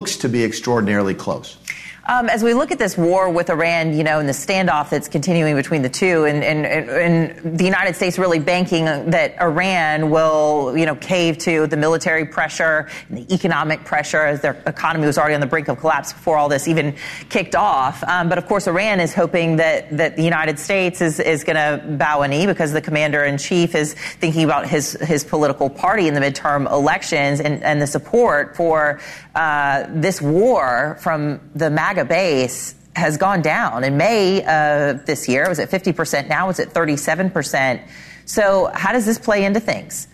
to be extraordinarily close. As we look at this war with Iran, and the standoff that's continuing between the two, and the United States really banking that Iran will, cave to the military pressure and the economic pressure, as their economy was already on the brink of collapse before all this even kicked off. But of course, Iran is hoping that the United States is going to bow a knee, because the commander-in-chief is thinking about his political party in the midterm elections, and the support for this war from the MAGA base has gone down. In May this year, it was at 50%. Now it's at 37%. So how does this play into things?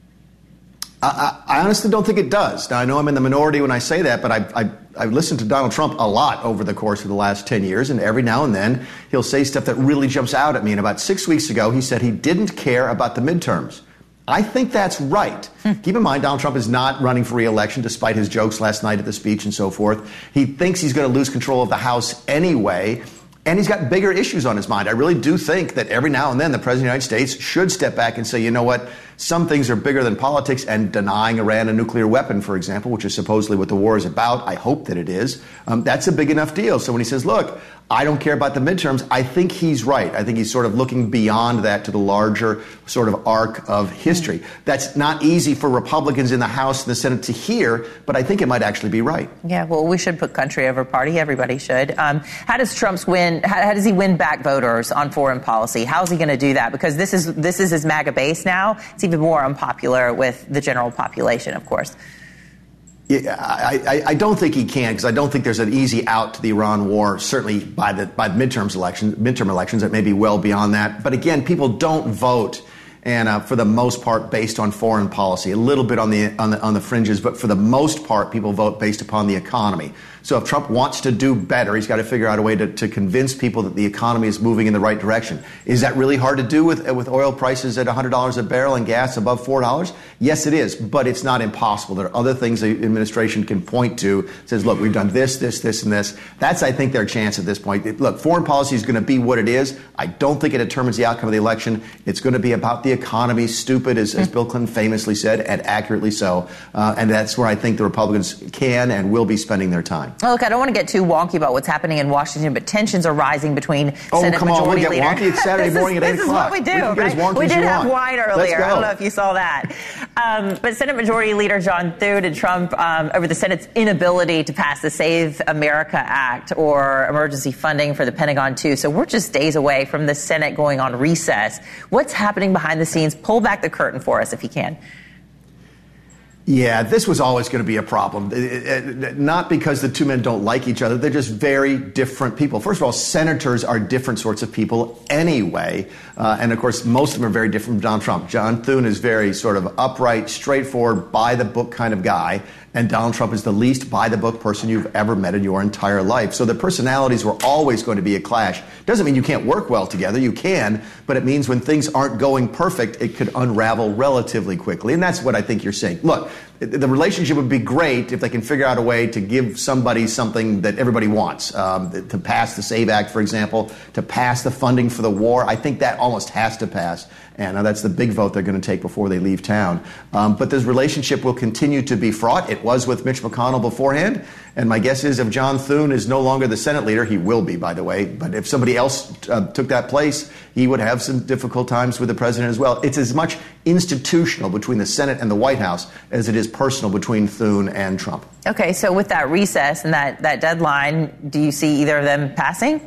I honestly don't think it does. Now, I know I'm in the minority when I say that, but I've listened to Donald Trump a lot over the course of the last 10 years, and every now and then he'll say stuff that really jumps out at me. And about 6 weeks ago, he said he didn't care about the midterms. I think that's right. Keep in mind, Donald Trump is not running for re-election, despite his jokes last night at the speech and so forth. He thinks he's going to lose control of the House anyway, and he's got bigger issues on his mind. I really do think that every now and then the President of the United States should step back and say, you know what, some things are bigger than politics, and denying Iran a nuclear weapon, for example, which is supposedly what the war is about. I hope that it is. That's a big enough deal. So when he says, look, I don't care about the midterms, I think he's right. I think he's sort of looking beyond that to the larger sort of arc of history. That's not easy for Republicans in the House and the Senate to hear, but I think it might actually be right. Yeah, well, we should put country over party. Everybody should. How does Trump's win? How does he win back voters on foreign policy? How is he going to do that? Because this is his MAGA base now. It's even more unpopular with the general population, of course. Yeah, I don't think he can, because I don't think there's an easy out to the Iran war, certainly by midterm elections. That may be well beyond that. But again, people don't vote, and for the most part, based on foreign policy. A little bit on the fringes, but for the most part, people vote based upon the economy. So if Trump wants to do better, he's got to figure out a way to convince people that the economy is moving in the right direction. Is that really hard to do with oil prices at $100 a barrel and gas above $4? Yes, it is, but it's not impossible. There are other things the administration can point to. Says, look, we've done this, and this. That's, I think, their chance at this point. Look, foreign policy is going to be what it is. I don't think it determines the outcome of the election. It's going to be about the economy, stupid, as Bill Clinton famously said, and accurately so. And that's where I think the Republicans can and will be spending their time. Look, I don't want to get too wonky about what's happening in Washington, but tensions are rising between Senate Majority Leader. Oh, come on, we'll get wonky. It's Saturday morning at 8 o'clock. This is what we do, right? We did have wine earlier. I don't know if you saw that. But Senate Majority Leader John Thune and Trump over the Senate's inability to pass the Save America Act or emergency funding for the Pentagon, too. So we're just days away from the Senate going on recess. What's happening behind the scenes? Pull back the curtain for us if you can. Yeah, this was always going to be a problem. Not because the two men don't like each other. They're just very different people. First of all, senators are different sorts of people anyway. And, of course, most of them are very different from Donald Trump. John Thune is very sort of upright, straightforward, by-the-book kind of guy. And Donald Trump is the least by-the-book person you've ever met in your entire life. So the personalities were always going to be a clash. Doesn't mean you can't work well together. You can. But it means when things aren't going perfect, it could unravel relatively quickly. And that's what I think you're saying. Look, the relationship would be great if they can figure out a way to give somebody something that everybody wants. To pass the SAVE Act, for example, to pass the funding for the war. I think that almost has to pass. And that's the big vote they're going to take before they leave town. But this relationship will continue to be fraught. It was with Mitch McConnell beforehand. And my guess is if John Thune is no longer the Senate leader, he will be, by the way. But if somebody else took that place, he would have some difficult times with the president as well. It's as much institutional between the Senate and the White House as it is personal between Thune and Trump. Okay, so with that recess and that deadline, do you see either of them passing?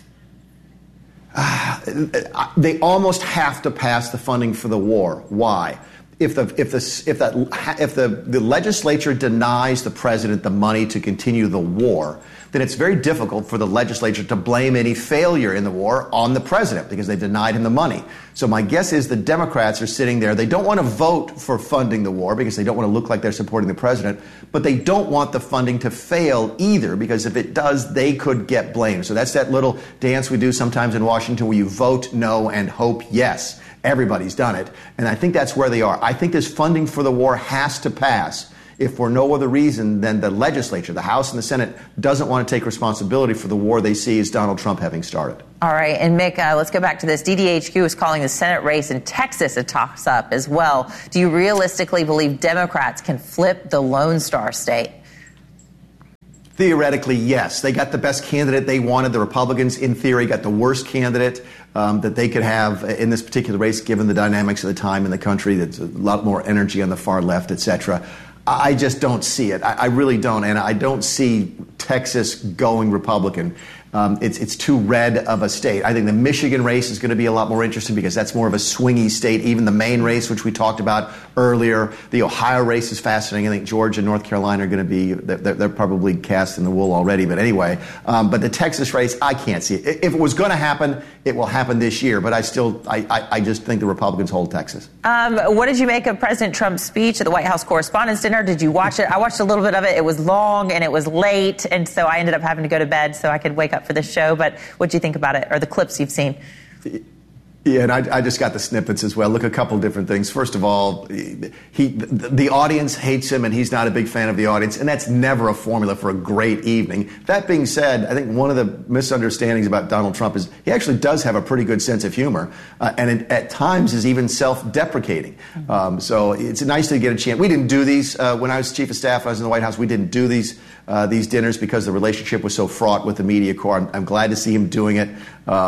They almost have to pass the funding for the war. Why? If the legislature denies the president the money to continue the war, then it's very difficult for the legislature to blame any failure in the war on the president because they denied him the money. So my guess is the Democrats are sitting there. They don't want to vote for funding the war because they don't want to look like they're supporting the president, but they don't want the funding to fail either because if it does, they could get blamed. So that's that little dance we do sometimes in Washington where you vote no and hope yes. Everybody's done it. And I think that's where they are. I think this funding for the war has to pass if for no other reason than the legislature, the House and the Senate, doesn't want to take responsibility for the war they see as Donald Trump having started. All right. And Mick, let's go back to this. DDHQ is calling the Senate race in Texas a toss-up as well. Do you realistically believe Democrats can flip the Lone Star State? Theoretically, yes. They got the best candidate they wanted. The Republicans, in theory, got the worst candidate that they could have in this particular race, given the dynamics of the time in the country. There's a lot more energy on the far left, et cetera. I just don't see it. I really don't. And I don't see Texas going Republican. It's too red of a state. I think the Michigan race is going to be a lot more interesting because that's more of a swingy state. Even the Maine race, which we talked about earlier, the Ohio race is fascinating. I think Georgia and North Carolina are going to be, they're probably cast in the wool already. But anyway, but the Texas race, I can't see it. If it was going to happen, it will happen this year. But I just think the Republicans hold Texas. What did you make of President Trump's speech at the White House Correspondents' Dinner? Did you watch it? I watched a little bit of it. It was long and it was late. And so I ended up having to go to bed so I could wake up for this show. But what do you think about it, or the clips you've seen? Yeah, and I just got the snippets as well. Look, a couple different things. First of all, the audience hates him, and he's not a big fan of the audience, and that's never a formula for a great evening. That being said, I think one of the misunderstandings about Donald Trump is he actually does have a pretty good sense of humor, and at times is even self-deprecating. So it's nice to get a chance. We didn't do these when I was chief of staff. I was in the White House. We didn't do these dinners because the relationship was so fraught with the media corps. I'm glad to see him doing it.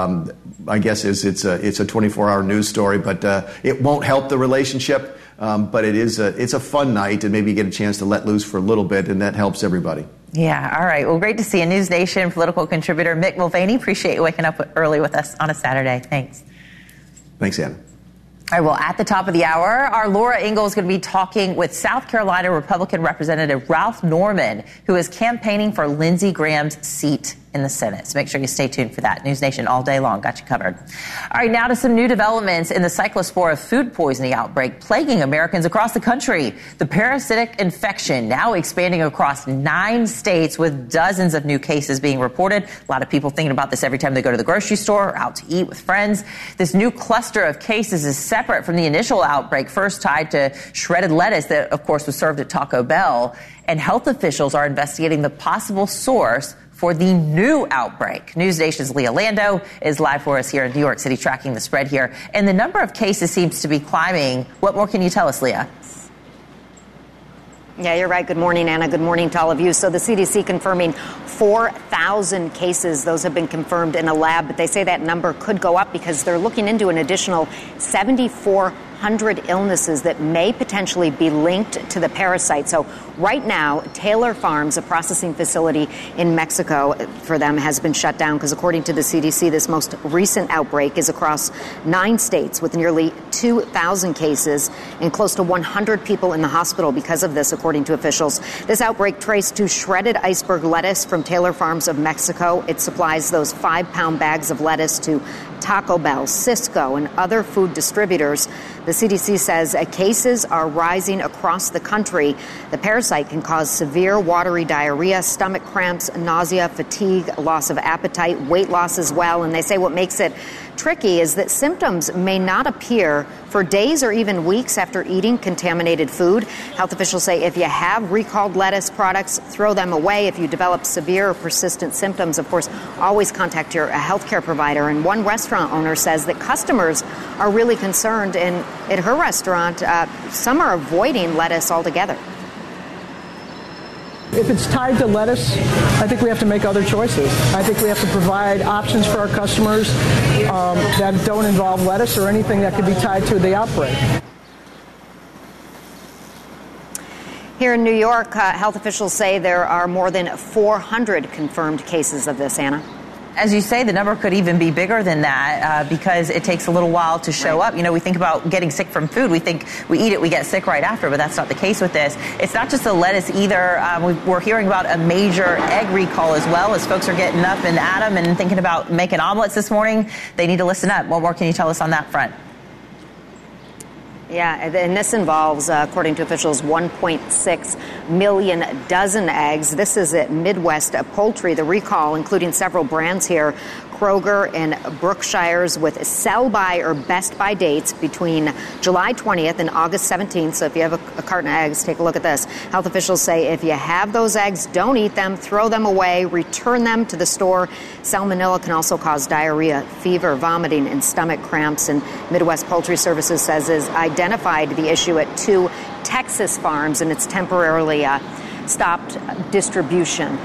I guess it's a 24-hour news story, but it won't help the relationship. But it's a fun night, and maybe you get a chance to let loose for a little bit, and that helps everybody. Yeah, all right. Well, great to see you. News Nation political contributor Mick Mulvaney. Appreciate you waking up early with us on a Saturday. Thanks. Thanks, Anna. All right, well, at the top of the hour, our Laura Ingalls is going to be talking with South Carolina Republican Representative Ralph Norman, who is campaigning for Lindsey Graham's seat in the Senate. So make sure you stay tuned for that. News Nation all day long. Got you covered. All right, now to some new developments in the cyclospora food poisoning outbreak plaguing Americans across the country. The parasitic infection now expanding across 9 states with dozens of new cases being reported. A lot of people thinking about this every time they go to the grocery store or out to eat with friends. This new cluster of cases is separate from the initial outbreak, first tied to shredded lettuce that, of course, was served at Taco Bell. And health officials are investigating the possible source for the new outbreak. News Nation's Leah Lando is live for us here in New York City, tracking the spread here. And the number of cases seems to be climbing. What more can you tell us, Leah? Yeah, you're right. Good morning, Anna. Good morning to all of you. So the CDC confirming 4,000 cases. Those have been confirmed in a lab, but they say that number could go up because they're looking into an additional 7,400 illnesses that may potentially be linked to the parasite. So right now, Taylor Farms, a processing facility in Mexico for them, has been shut down because according to the CDC, this most recent outbreak is across 9 states with nearly 2,000 cases and close to 100 people in the hospital because of this, according to officials. This outbreak traced to shredded iceberg lettuce from Taylor Farms of Mexico. It supplies those 5-pound bags of lettuce to Taco Bell, Cisco, and other food distributors. The CDC says cases are rising across the country. The parasite can cause severe watery diarrhea, stomach cramps, nausea, fatigue, loss of appetite, weight loss as well. And they say what makes it tricky is that symptoms may not appear for days or even weeks after eating contaminated food. Health officials say if you have recalled lettuce products, throw them away. If you develop severe or persistent symptoms, of course, always contact your healthcare provider. And one restaurant owner says that customers are really concerned, and at her restaurant, some are avoiding lettuce altogether. If it's tied to lettuce, I think we have to make other choices. I think we have to provide options for our customers that don't involve lettuce or anything that could be tied to the outbreak. Here in New York, health officials say there are more than 400 confirmed cases of this, Anna. As you say, the number could even be bigger than that because it takes a little while to show up. You know, we think about getting sick from food. We think we eat it, we get sick right after, but that's not the case with this. It's not just the lettuce either. We're hearing about a major egg recall as well as folks are getting up and at 'em and thinking about making omelets this morning. They need to listen up. What more can you tell us on that front? Yeah, and this involves, according to officials, 1.6 million dozen eggs. This is at Midwest Poultry. The recall, including several brands here, Kroger and Brookshire's, with sell-by or best-by dates between July 20th and August 17th. So if you have a carton of eggs, take a look at this. Health officials say if you have those eggs, don't eat them, throw them away, return them to the store. Salmonella can also cause diarrhea, fever, vomiting, and stomach cramps. And Midwest Poultry Services says has identified the issue at 2 Texas farms, and it's temporarily stopped distribution.